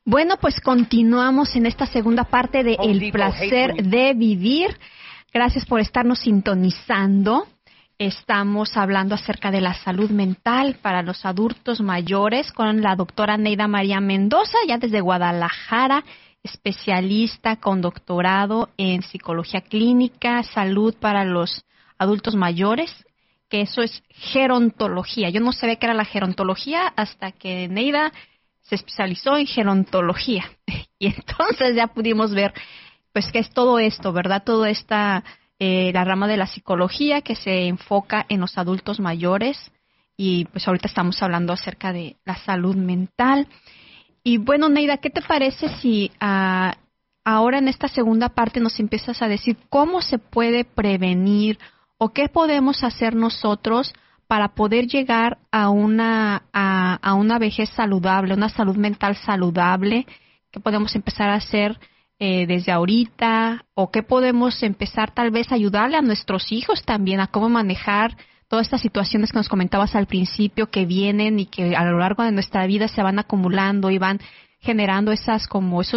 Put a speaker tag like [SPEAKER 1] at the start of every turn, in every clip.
[SPEAKER 1] Bueno, pues continuamos en esta segunda parte de El placer de vivir. Gracias por estarnos sintonizando. Estamos hablando acerca de la salud mental para los adultos mayores con la doctora Neida María Mendoza, ya desde Guadalajara, especialista con doctorado en psicología clínica, salud para los adultos mayores, que eso es gerontología. Yo no sabía qué era la gerontología hasta que Neida se especializó en gerontología. Y entonces ya pudimos ver pues qué es todo esto, ¿verdad? Todo esta, la rama de la psicología que se enfoca en los adultos mayores. Y pues ahorita estamos hablando acerca de la salud mental. Y bueno, Neida, ¿qué te parece si ahora en esta segunda parte nos empiezas a decir cómo se puede prevenir o qué podemos hacer nosotros para poder llegar a una vejez saludable, una salud mental saludable? ¿Qué podemos empezar a hacer desde ahorita? ¿O qué podemos empezar tal vez a ayudarle a nuestros hijos también a cómo manejar todas estas situaciones que nos comentabas al principio que vienen y que a lo largo de nuestra vida se van acumulando y van generando esas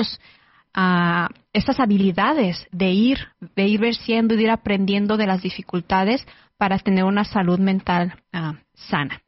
[SPEAKER 1] habilidades de ir venciendo y de ir aprendiendo de las dificultades para tener una salud mental sana?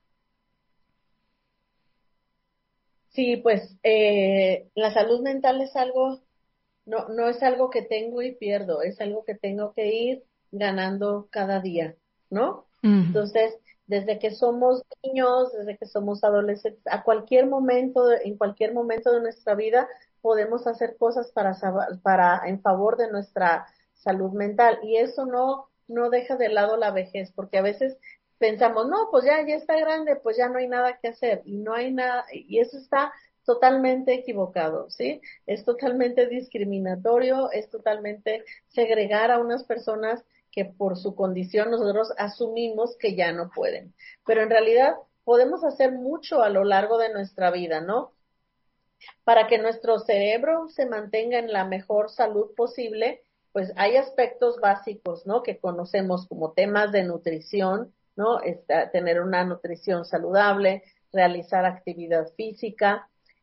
[SPEAKER 2] Sí, pues la salud mental es algo, no es algo que tengo y pierdo, es algo que tengo que ir ganando cada día, ¿no?
[SPEAKER 1] Uh-huh.
[SPEAKER 2] Entonces, desde que somos niños, desde que somos adolescentes, en cualquier momento de nuestra vida, podemos hacer cosas en favor de nuestra salud mental. Y eso no deja de lado la vejez, porque a veces pensamos, no, pues ya está grande, pues ya no hay nada que hacer, y no hay nada, y eso está totalmente equivocado, ¿sí? Es totalmente discriminatorio, es totalmente segregar a unas personas que por su condición nosotros asumimos que ya no pueden. Pero en realidad podemos hacer mucho a lo largo de nuestra vida, ¿no? Para que nuestro cerebro se mantenga en la mejor salud posible, pues hay aspectos básicos, ¿no? Que conocemos como temas de nutrición, ¿no? Tener una nutrición saludable, realizar actividad física,